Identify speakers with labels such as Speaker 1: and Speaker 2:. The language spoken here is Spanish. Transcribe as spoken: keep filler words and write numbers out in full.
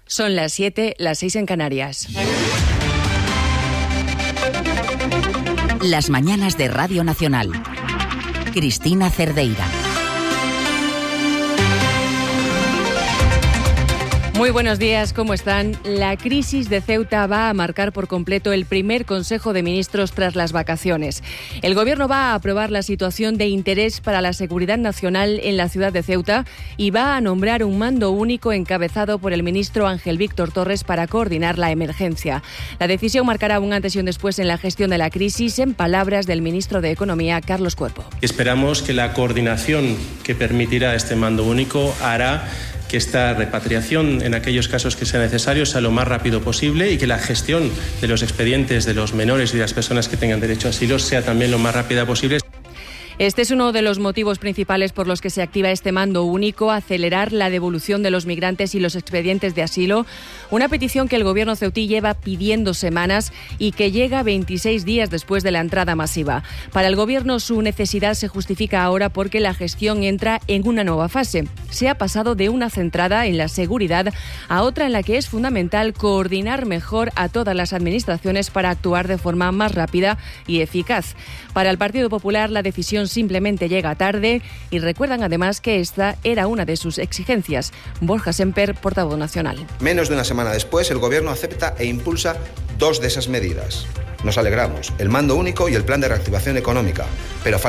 Speaker 1: Son las siete, las seis en Canarias.
Speaker 2: Las mañanas de Radio Nacional. Cristina Cerdeira.
Speaker 1: Muy buenos días, ¿cómo están? La crisis de Ceuta va a marcar por completo el primer Consejo de Ministros tras las vacaciones. El Gobierno va a aprobar la situación de interés para la seguridad nacional en la ciudad de Ceuta y va a nombrar un mando único encabezado por el ministro Ángel Víctor Torres para coordinar la emergencia. La decisión marcará un antes y un después en la gestión de la crisis, en palabras del ministro de Economía, Carlos Cuerpo.
Speaker 3: Esperamos que la coordinación que permitirá este mando único hará que esta repatriación, en aquellos casos que sea necesario, sea lo más rápido posible y que la gestión de los expedientes de los menores y de las personas que tengan derecho a asilo sea también lo más rápida posible.
Speaker 1: Este es uno de los motivos principales por los que se activa este mando único, acelerar la devolución de los migrantes y los expedientes de asilo, una petición que el Gobierno ceutí lleva pidiendo semanas y que llega veintiséis días después de la entrada masiva. Para el Gobierno su necesidad se justifica ahora porque la gestión entra en una nueva fase. Se ha pasado de una centrada en la seguridad a otra en la que es fundamental coordinar mejor a todas las administraciones para actuar de forma más rápida y eficaz. Para el Partido Popular la decisión simplemente llega tarde y recuerdan además que esta era una de sus exigencias. Borja Semper, portavoz nacional.
Speaker 4: Menos de una semana después, el Gobierno acepta e impulsa dos de esas medidas. Nos alegramos, el mando único y el plan de reactivación económica, pero